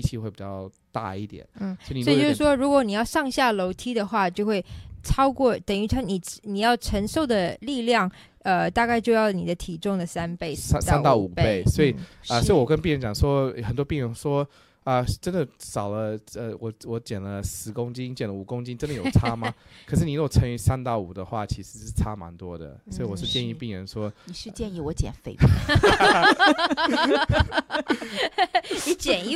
气会比较大一点。 所以就是说如果你要上下楼梯的话就会超过，等于你要承受的力量大概就要你的体重的3倍 3到5倍。所以所以我跟病人讲说，很多病人说真的少了我减了10公斤，减了5公斤，真的有差吗？可是你如果乘以3到5的话，其实是差蛮多的。所以我是建议病人说， 你是建议我减肥吗？ 你减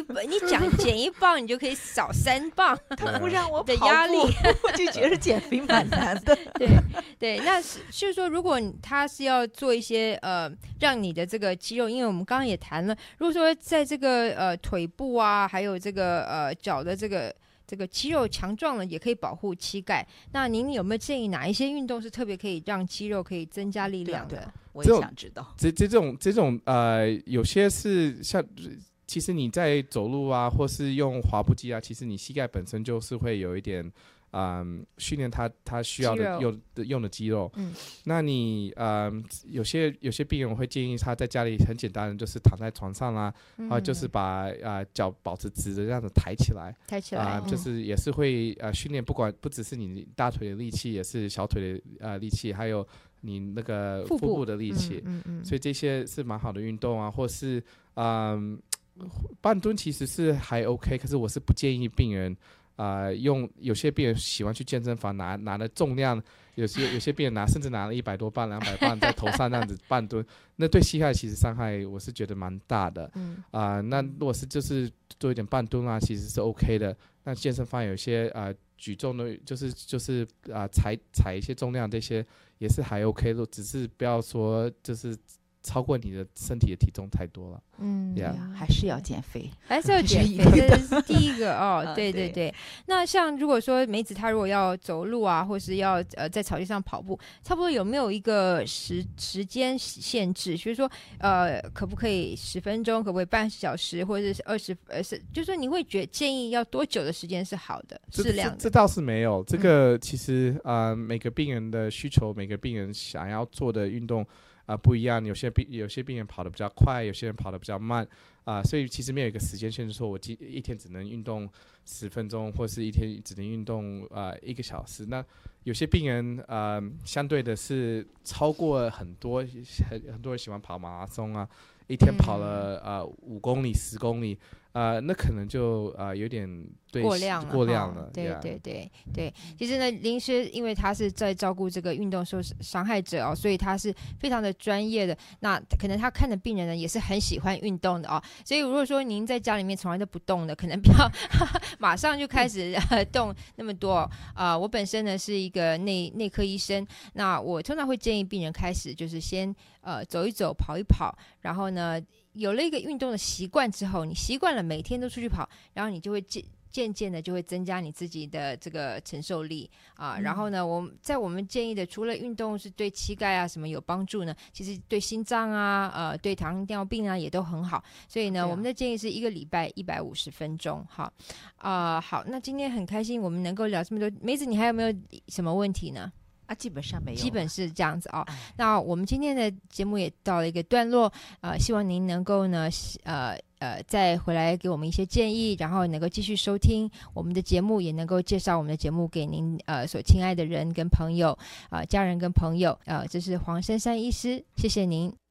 1磅，你就可以少3磅。 他不让我跑步的压力， 我就觉得减肥蛮难的。 对，那就是说，如果他是要做一些让你的这个肌肉，因为我们刚刚也谈了，如果说在这个腿部啊，还有这个脚的这个肌肉强壮了，也可以保护膝盖。那您有没有建议哪一些运动是特别可以让肌肉可以增加力量的？ 我也想知道。 这种有些是像，其实你在走路啊，或是用滑步机啊，其实你膝盖本身就是会有一点训练它需要的用的肌肉。那你有些病人我会建议他在家里很简单的，就是躺在床上啦，就是把脚保持直的这样子抬起来，就是也是会训练，不只是你大腿的力气，也是小腿的力气，还有你那个腹部的力气。所以这些是蛮好的运动啊，或是半蹲其实是还 OK， 可是我是不建议病人有些病人喜欢去健身房拿的重量，有些病人甚至拿了100多磅、200磅在头上那样子半蹲，那对膝盖其实伤害我是觉得蛮大的。那如果是就是做一点半蹲啊，其实是 OK 的。那健身房有些举重的，就是踩一些重量，这些也是还 OK 的，只是不要说就是超过你的身体的体重太多了。 还是要减肥， 还是要减肥，这是第一个哦。对。那像如果说梅子她如果要走路啊，或是要在草地上跑步，差不多有没有一个时间限制？比如说可不可以10分钟，可不可以半小时，或者是20就是说你会建议要多久的时间是好的，适量的？ 这倒是没有，这个其实每个病人的需求，每个病人想要做的运动不一样，有些病人跑得比较快，有些人跑得比较慢所以其实没有一个时间限制，说我一天只能运动10分钟，或是一天只能运动1个小时。那有些病人相对的是超过很多人喜欢跑马拉松啊，一天跑了5公里、10公里，那可能就有点过量了。 对。其实呢，林医师因为他是在照顾这个运动受伤害者哦，所以他是非常的专业的。那可能他看的病人呢，也是很喜欢运动的哦。所以如果说您在家里面从来都不动的，可能不要马上就开始动那么多。我本身呢是一个内科医生，那我通常会建议病人开始就是先走一走，跑一跑，然后呢有了一个运动的习惯之后，你习惯了每天都出去跑，然后你就会渐渐的就会增加你自己的这个承受力然后呢我们建议的，除了运动是对膝盖什么有帮助呢，其实对心脏对糖尿病也都很好。所以呢我们的建议是1个礼拜150分钟。好，那今天很开心我们能够聊这么多。梅子你还有没有什么问题呢？ 基本上没有， 基本是这样子那我们今天的节目也到了一个段落，希望您能够呢再回来给我们一些建议，然后能够继续收听我们的节目，也能够介绍我们的节目给您所亲爱的人跟朋友家人跟朋友这是黄珊珊医师，谢谢您。